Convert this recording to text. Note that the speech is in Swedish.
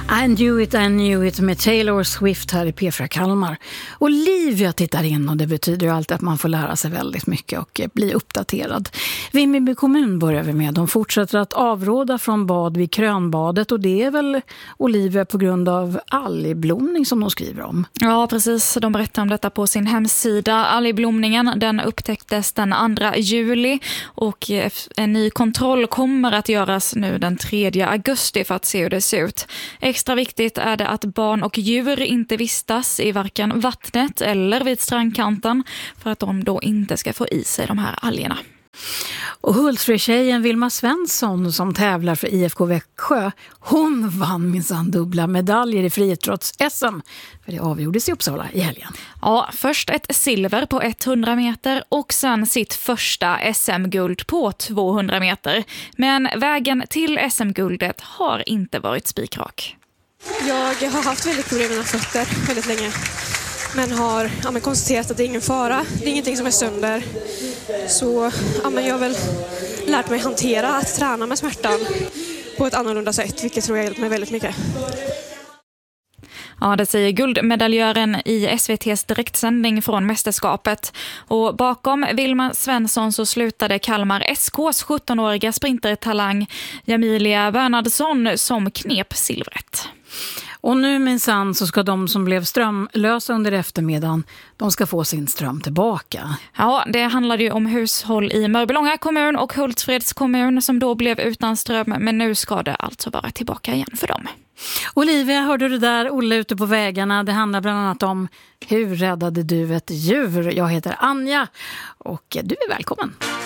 I knew it med Taylor Swift här i P4 Kalmar. Olivia tittar in och det betyder ju alltid att man får lära sig väldigt mycket och bli uppdaterad. Vimmerby kommun börjar vi med. De fortsätter att avråda från bad vid Krönbadet och det är väl Olivia på grund av algblomning som de skriver om. Ja, precis. De berättar om detta på sin hemsida. Algblomningen den upptäcktes den 2 juli och en ny kontroll kommer att göras nu den 3 augusti för att se hur det ser ut. Extra viktigt är det att barn och djur inte vistas i varken vattnet eller vid strandkanten för att de då inte ska få i sig de här algerna. Och Hultsfredstjejen Vilma Svensson som tävlar för IFK Växjö, hon vann minsann dubbla medaljer i friidrotts-SM. För det avgjordes i Uppsala i helgen. Ja, först ett silver på 100 meter och sen sitt första SM-guld på 200 meter. Men vägen till SM-guldet har inte varit spikrak. Jag har haft väldigt problem med mina fötter väldigt länge. Men har konstaterat att det är ingen fara. Det är ingenting som är sönder. Så jag har väl lärt mig hantera att träna med smärtan på ett annorlunda sätt. Vilket tror jag hjälpt mig väldigt mycket. Ja, det säger guldmedaljören i SVT:s direktsändning från mästerskapet. Och bakom Vilma Svensson så slutade Kalmar SK:s 17-åriga sprintertalang Jamilia Bernhardsson som knep silvret. Och nu minsann så ska de som blev strömlösa under eftermiddagen, de ska få sin ström tillbaka. Ja, det handlade ju om hushåll i Mörbylånga kommun och Hultsfreds kommun som då blev utan ström, men nu ska det alltså vara tillbaka igen för dem. Olivia, hörde du där Olle ute på vägarna? Det handlar bland annat om hur räddade du ett djur? Jag heter Anja och du är välkommen.